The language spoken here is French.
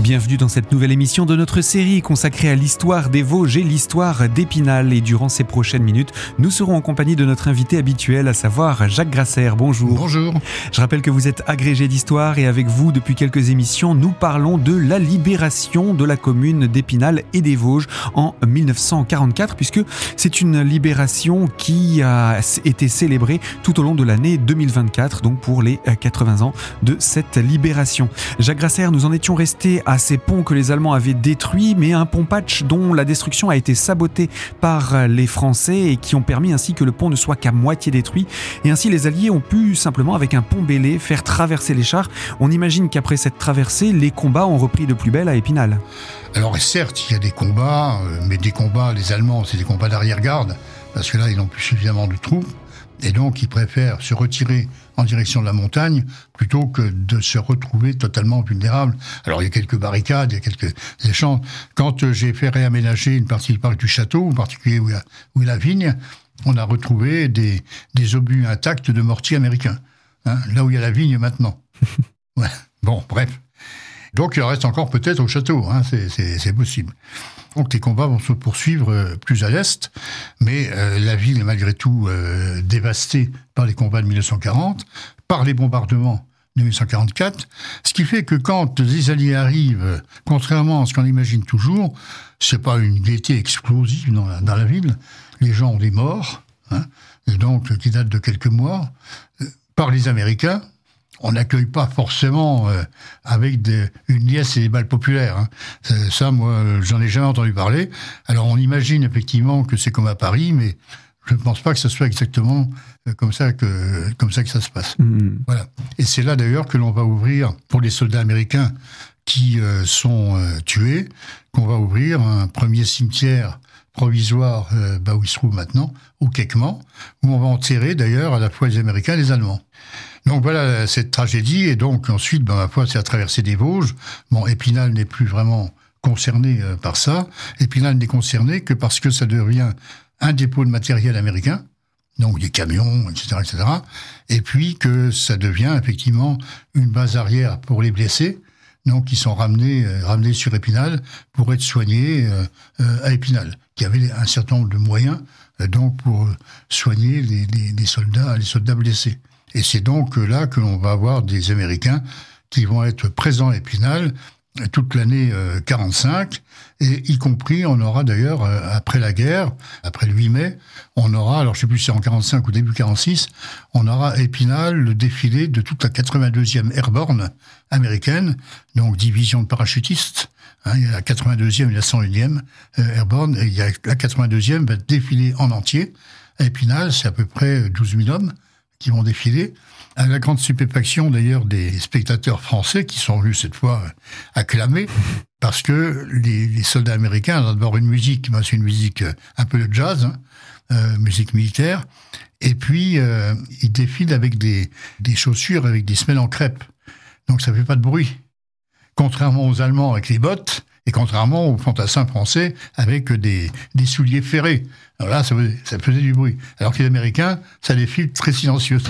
Bienvenue dans cette nouvelle émission de notre série consacrée à l'histoire des Vosges et l'histoire d'Épinal. Et durant ces prochaines minutes, nous serons en compagnie de notre invité habituel, à savoir Jacques Grasser. Bonjour. Bonjour. Je rappelle que vous êtes agrégé d'histoire et avec vous, depuis quelques émissions, nous parlons de la libération de la commune d'Épinal et des Vosges en 1944, puisque c'est une libération qui a été célébrée tout au long de l'année 2024, donc pour les 80 ans de cette libération. Jacques Grasser, nous en étions restés à ces ponts que les Allemands avaient détruits, mais un pont patch dont la destruction a été sabotée par les Français et qui ont permis ainsi que le pont ne soit qu'à moitié détruit. Et ainsi, les Alliés ont pu simplement, avec un pont bêlé, faire traverser les chars. On imagine qu'après cette traversée, les combats ont repris de plus belle à Épinal. Alors certes, il y a des combats, mais des combats, les Allemands, c'est des combats d'arrière-garde, parce que là, ils n'ont plus suffisamment de troupes, et donc ils préfèrent se retirer en direction de la montagne plutôt que de se retrouver totalement vulnérables. Alors il y a quelques barricades, il y a quelques échanges. Quand j'ai fait réaménager une partie du parc du château, en particulier où il y a la vigne, on a retrouvé des obus intacts de mortiers américains, là où il y a la vigne maintenant. Ouais. Bon, bref. Donc il en reste encore peut-être au château, c'est possible. Donc les combats vont se poursuivre plus à l'est, mais la ville est malgré tout dévastée par les combats de 1940, par les bombardements de 1944, ce qui fait que quand les Alliés arrivent, contrairement à ce qu'on imagine toujours, c'est pas une gaieté explosive dans la ville, les gens ont des morts, et donc qui datent de quelques mois, par les Américains. On n'accueille pas forcément avec une liesse et des balles populaires. Ça, moi, j'en ai jamais entendu parler. Alors, on imagine effectivement que c'est comme à Paris, mais je ne pense pas que ce soit exactement comme ça que ça se passe. Voilà. Et c'est là, d'ailleurs, que l'on va ouvrir, pour les soldats américains qui sont tués, qu'on va ouvrir un premier cimetière provisoire, où il se trouve maintenant, au Kekman, où on va enterrer, d'ailleurs, à la fois les Américains et les Allemands. Donc voilà cette tragédie, et donc ensuite, ma foi, c'est la traversée des Vosges. Bon, Épinal n'est plus vraiment concerné par ça. Épinal n'est concerné que parce que ça devient un dépôt de matériel américain, donc des camions, etc., etc. Et puis que ça devient effectivement une base arrière pour les blessés, donc qui sont ramenés sur Épinal pour être soignés à Épinal, qui avait un certain nombre de moyens donc pour soigner les soldats blessés. Et c'est donc là que l'on va avoir des Américains qui vont être présents à Épinal toute l'année 45, et y compris, on aura d'ailleurs, après la guerre, après le 8 mai, on aura, alors je ne sais plus si c'est en 45 ou début 46, on aura à Épinal le défilé de toute la 82e Airborne américaine, donc division de parachutistes. Il y a la 82e et la 101e Airborne, et la 82e va défiler en entier. À Épinal, c'est à peu près 12 000 hommes qui vont défiler, à la grande stupéfaction d'ailleurs des spectateurs français qui sont venus cette fois acclamer, parce que les soldats américains ont d'abord une musique, c'est une musique un peu de jazz, musique militaire, et puis ils défilent avec des chaussures avec des semelles en crêpe, donc ça fait pas de bruit, contrairement aux Allemands avec les bottes, et contrairement aux fantassins français avec des souliers ferrés. Alors là, ça faisait du bruit. Alors que les Américains, ça défile très silencieux.